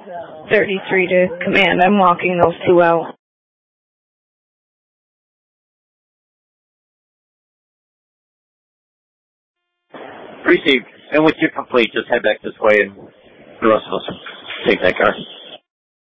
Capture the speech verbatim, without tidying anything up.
thirty-three to command. I'm walking those two out. Received. And once you're complete, just head back this way and the rest of us will take that car.